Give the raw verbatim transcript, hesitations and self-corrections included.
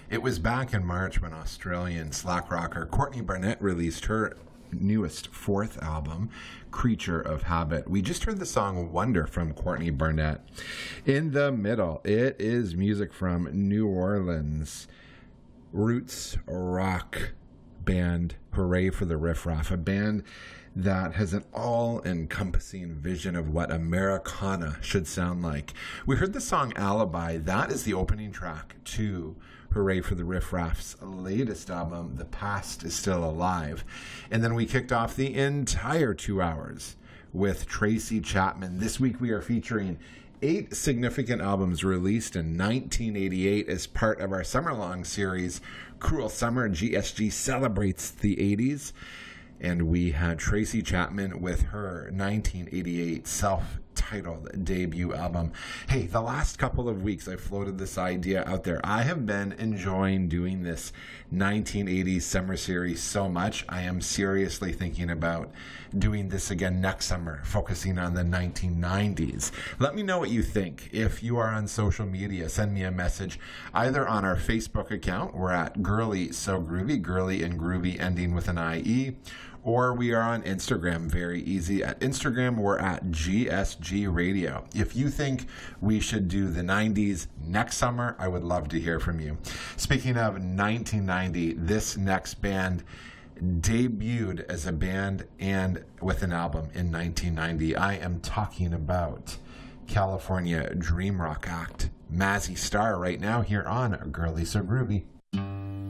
It was back in March when Australian slack rocker Courtney Barnett released her newest fourth album, Creature of Habit. We just heard the song Wonder from Courtney Barnett. In the middle, it is music from New Orleans roots rock band Hooray for the Riff Raff, a band that has an all-encompassing vision of what Americana should sound like. We heard the song Alibi. That is the opening track to Hooray for the Riff Raff's latest album, The Past is Still Alive. And then we kicked off the entire two hours with Tracy Chapman. This week we are featuring eight significant albums released in nineteen eighty-eight as part of our summer-long series, Cruel Summer. G S G celebrates the eighties. And we had Tracy Chapman with her nineteen eighty-eight self-titled debut album. Hey, the last couple of weeks I floated this idea out there. I have been enjoying doing this nineteen eighties summer series so much. I am seriously thinking about doing this again next summer, focusing on the nineteen nineties. Let me know what you think. If you are on social media, send me a message either on our Facebook account. We're at Girly So Groovy, Girly and Groovy ending with an I E. Or we are on Instagram, very easy. At Instagram, we're at G S G Radio. If you think we should do the nineties next summer, I would love to hear from you. Speaking of nineteen ninety, this next band debuted as a band and with an album in nineteen ninety. I am talking about California Dream Rock Act. Mazzy Star right now here on Girly So Groovy.